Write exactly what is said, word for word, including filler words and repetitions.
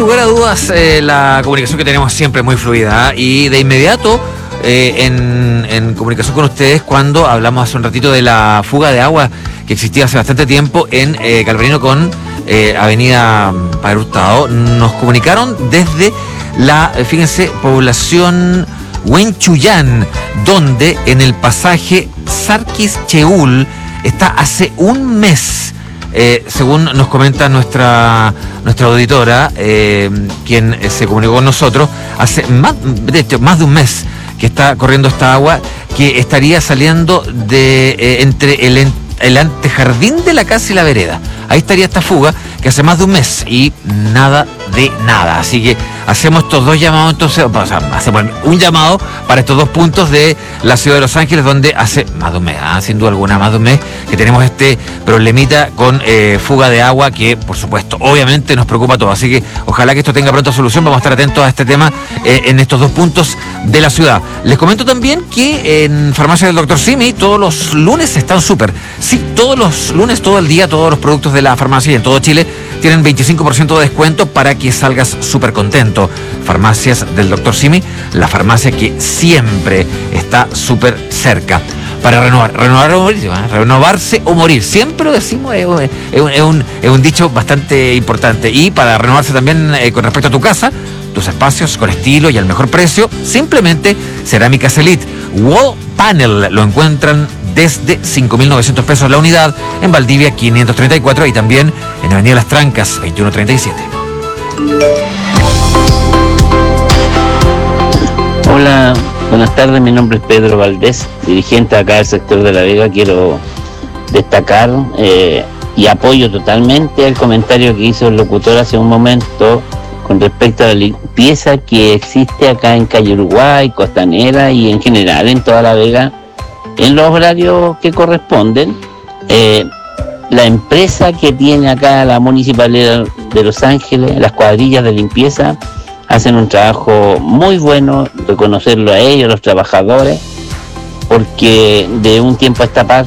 lugar a dudas, eh, la comunicación que tenemos siempre muy fluida, ¿eh? Y de inmediato eh, en, en comunicación con ustedes cuando hablamos hace un ratito de la fuga de agua que existía hace bastante tiempo en eh, Galvarino con eh, Avenida Padre Hurtado. Nos comunicaron desde la, fíjense, población Huenchuyán, donde en el pasaje Sarquis-Cheúl está hace un mes. Eh, según nos comenta nuestra nuestra auditora, eh, quien se comunicó con nosotros, hace más de, hecho, más de un mes que está corriendo esta agua, que estaría saliendo de eh, entre el, el antejardín de la casa y la vereda. Ahí estaría esta fuga, que hace más de un mes y nada de nada. Así que hacemos estos dos llamados, entonces, o sea, hacemos un llamado para estos dos puntos de la ciudad de Los Ángeles, donde hace más de un mes, ¿eh? sin duda alguna, más de un mes, que tenemos este problemita con eh, fuga de agua, que por supuesto, obviamente nos preocupa a todos. Así que ojalá que esto tenga pronta solución. Vamos a estar atentos a este tema eh, en estos dos puntos de la ciudad. Les comento también que en Farmacia del Doctor Simi todos los lunes están súper. Sí, todos los lunes, todo el día, todos los productos de la farmacia y en todo Chile tienen veinticinco por ciento de descuento para que salgas súper contento. Farmacias del Doctor Simi, la farmacia que siempre está súper cerca. Para renovar, renovar o morir, ¿eh? Renovarse o morir, siempre lo decimos, es, es, un, es, un, es un dicho bastante importante. Y para renovarse también eh, con respecto a tu casa, tus espacios con estilo y al mejor precio, simplemente Cerámicas Elite Wall Panel, lo encuentran desde cinco mil novecientos pesos la unidad, en Valdivia quinientos treinta y cuatro y también en Avenida Las Trancas veintiuno treinta y siete. Hola, buenas tardes, mi nombre es Pedro Valdés, dirigente acá del sector de La Vega. Quiero destacar eh, y apoyo totalmente el comentario que hizo el locutor hace un momento con respecto a la limpieza que existe acá en Calle Uruguay, Costanera y en general en toda La Vega, en los horarios que corresponden. Eh, la empresa que tiene acá la Municipalidad de Los Ángeles, las cuadrillas de limpieza, hacen un trabajo muy bueno, reconocerlo a ellos, los trabajadores, porque de un tiempo a esta parte